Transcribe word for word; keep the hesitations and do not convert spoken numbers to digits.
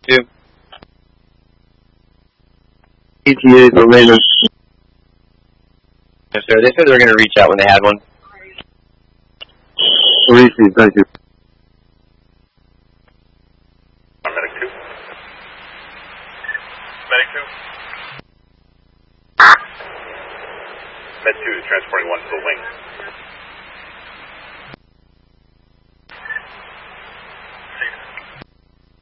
Two. E T A for maintenance. Yes, sir. They said they were going to reach out when they had one. Received, thank you. Medic two. Medic two. Med two is transporting one to the wing.